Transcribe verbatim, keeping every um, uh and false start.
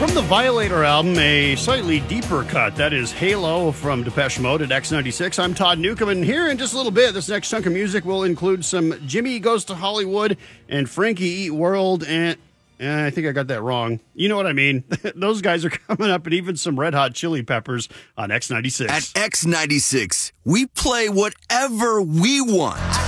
From the Violator album, a slightly deeper cut. That is Halo from Depeche Mode at X ninety-six. I'm Todd Newcomb, and here in just a little bit, this next chunk of music will include some Jimmy Goes to Hollywood and Frankie Eat World, and eh, I think I got that wrong. You know what I mean. Those guys are coming up, and even some Red Hot Chili Peppers on X ninety-six. At X ninety-six, we play whatever we want.